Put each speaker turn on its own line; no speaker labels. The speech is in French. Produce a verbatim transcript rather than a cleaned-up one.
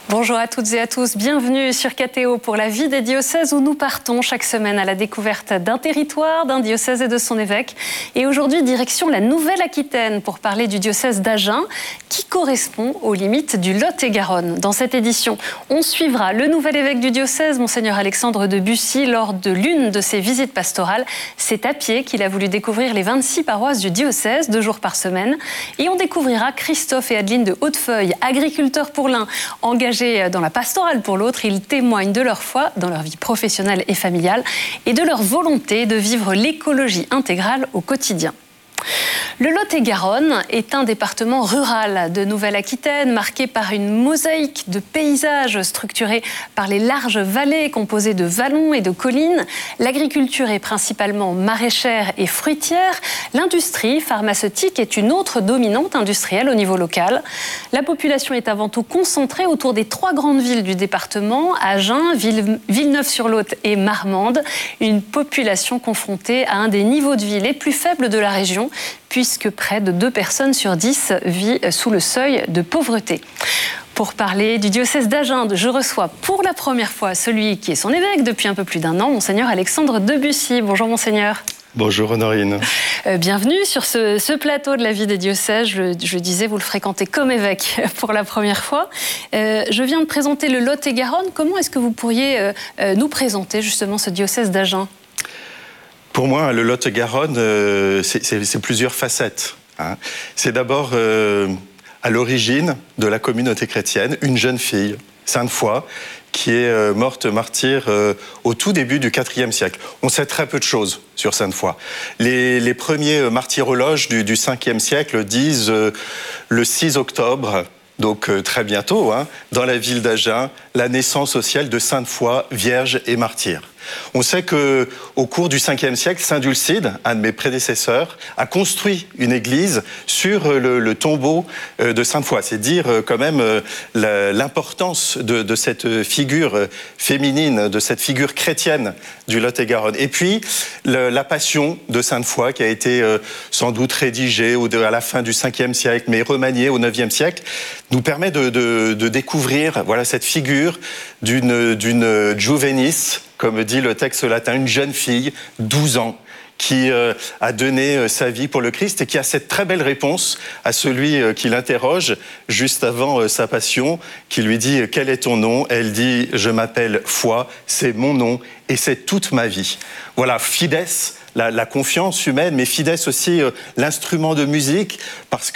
Bonjour à toutes et à tous, bienvenue sur K T O pour la vie des diocèses où nous partons chaque semaine à la découverte d'un territoire, d'un diocèse et de son évêque. Et aujourd'hui, direction la Nouvelle-Aquitaine pour parler du diocèse d'Agen qui correspond aux limites du Lot-et-Garonne. Dans cette édition, on suivra le nouvel évêque du diocèse, Monseigneur Alexandre de Bussy, lors de l'une de ses visites pastorales. C'est à pied qu'il a voulu découvrir les vingt-six paroisses du diocèse, deux jours par semaine. Et on découvrira Christophe et Adeline de Hautefeuille, agriculteurs pour l'un, engagés dans la pastorale pour l'autre. Ils témoignent de leur foi dans leur vie professionnelle et familiale et de leur volonté de vivre l'écologie intégrale au quotidien. Le Lot-et-Garonne est un département rural de Nouvelle-Aquitaine marqué par une mosaïque de paysages structurés par les larges vallées composées de vallons et de collines. L'agriculture est principalement maraîchère et fruitière. L'industrie pharmaceutique est une autre dominante industrielle au niveau local. La population est avant tout concentrée autour des trois grandes villes du département, Agen, Ville, Villeneuve-sur-Lot et Marmande. Une population confrontée à un des niveaux de vie les plus faibles de la région, puisque près de deux personnes sur dix vit sous le seuil de pauvreté. Pour parler du diocèse d'Agen, je reçois pour la première fois celui qui est son évêque depuis un peu plus d'un an, Monseigneur Alexandre de Bussy. Bonjour Monseigneur.
Bonjour Honorine.
Euh, bienvenue sur ce, ce plateau de la vie des diocèses. Je, je disais, vous le fréquentez comme évêque pour la première fois. Euh, je viens de présenter le Lot-et-Garonne. Comment est-ce que vous pourriez euh, euh, nous présenter justement ce diocèse d'Agen ?
Pour moi, le Lot-et-Garonne, euh, c'est, c'est, c'est plusieurs facettes. Hein. C'est d'abord, euh, à l'origine de la communauté chrétienne, une jeune fille, Sainte-Foy, qui est euh, morte martyre euh, au tout début du quatrième siècle. On sait très peu de choses sur Sainte-Foy. Les, les premiers martyrologes du, du cinquième siècle disent euh, le six octobre, donc euh, très bientôt, hein, dans la ville d'Agen, la naissance au ciel de Sainte-Foy, vierge et martyre. On sait qu'au cours du cinquième siècle, Saint Dulcide, un de mes prédécesseurs, a construit une église sur le, le tombeau de Sainte-Foy. C'est dire quand même l'importance de, de cette figure féminine, de cette figure chrétienne du Lot-et-Garonne. Et puis, le, la passion de Sainte-Foy, qui a été sans doute rédigée à la fin du cinquième siècle, mais remaniée au neuvième siècle, nous permet de, de, de découvrir voilà, cette figure d'une, d'une juvenis, comme dit le texte latin, une jeune fille, douze ans, qui euh, a donné euh, sa vie pour le Christ et qui a cette très belle réponse à celui euh, qui l'interroge juste avant euh, sa passion, qui lui dit « Quel est ton nom ?» Elle dit « Je m'appelle Foi, c'est mon nom et c'est toute ma vie. » Voilà, fides, la, la confiance humaine, mais fides aussi euh, l'instrument de musique, parce que